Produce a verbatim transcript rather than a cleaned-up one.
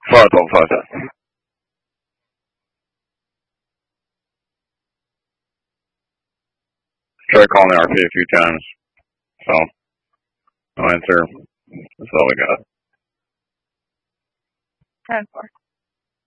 اتفضل اتفضل. Tried calling the R P a few times, so no answer. That's all we got. ten four.